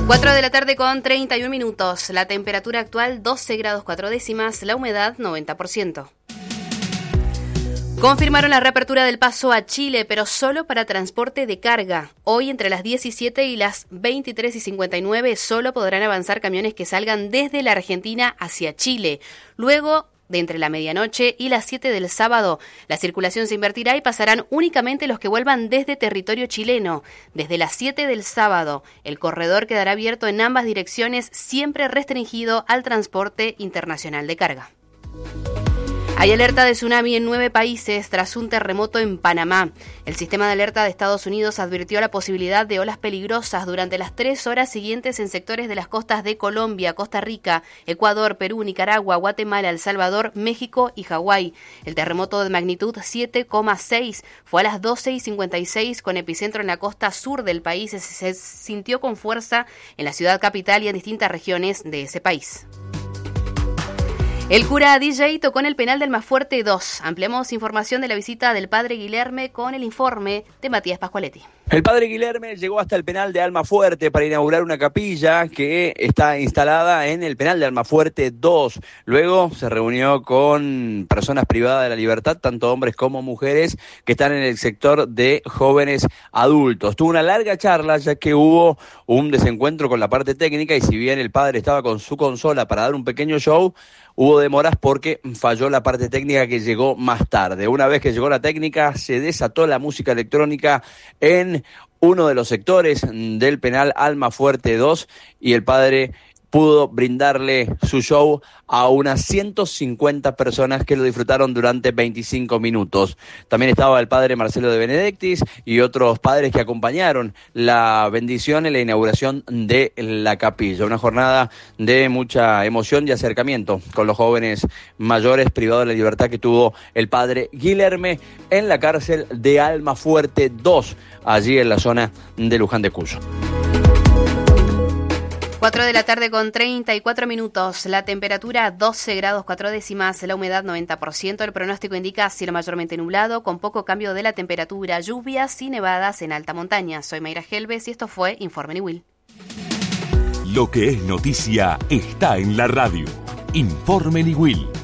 4 de la tarde con 31 minutos. La temperatura actual 12 grados 4 décimas, la humedad 90%. Confirmaron la reapertura del paso a Chile, pero solo para transporte de carga. Hoy, entre las 17 y las 23:59, solo podrán avanzar camiones que salgan desde la Argentina hacia Chile. Luego, de entre la medianoche y las 7 del sábado, la circulación se invertirá y pasarán únicamente los que vuelvan desde territorio chileno. Desde las 7 del sábado, el corredor quedará abierto en ambas direcciones, siempre restringido al transporte internacional de carga. Hay alerta de tsunami en 9 países tras un terremoto en Panamá. El sistema de alerta de Estados Unidos advirtió la posibilidad de olas peligrosas durante las 3 horas siguientes en sectores de las costas de Colombia, Costa Rica, Ecuador, Perú, Nicaragua, Guatemala, El Salvador, México y Hawái. El terremoto de magnitud 7,6 fue a las 12:56 con epicentro en la costa sur del país y se sintió con fuerza en la ciudad capital y en distintas regiones de ese país. El cura DJ tocó en el penal de Almafuerte 2. Ampliamos información de la visita del padre Guilherme con el informe de Matías Pascualetti. El padre Guilherme llegó hasta el penal de Almafuerte para inaugurar una capilla que está instalada en el penal de Almafuerte 2. Luego se reunió con personas privadas de la libertad, tanto hombres como mujeres, que están en el sector de jóvenes adultos. Tuvo una larga charla ya que hubo un desencuentro con la parte técnica y si bien el padre estaba con su consola para dar un pequeño show, hubo demoras porque falló la parte técnica que llegó más tarde. Una vez que llegó la técnica, se desató la música electrónica en uno de los sectores del penal Almafuerte 2 y el padre pudo brindarle su show a unas 150 personas que lo disfrutaron durante 25 minutos. También estaba el padre Marcelo de Benedictis y otros padres que acompañaron la bendición en la inauguración de la capilla. Una jornada de mucha emoción y acercamiento con los jóvenes mayores privados de la libertad que tuvo el padre Guilherme en la cárcel de Almafuerte 2, allí en la zona de Luján de Cuyo. 4 de la tarde con 34 minutos, la temperatura 12 grados 4 décimas, la humedad 90%, el pronóstico indica cielo mayormente nublado, con poco cambio de la temperatura, lluvias y nevadas en alta montaña. Soy Mayra Gelbes y esto fue Informe Niwil. Lo que es noticia está en la radio. Informe Niwil.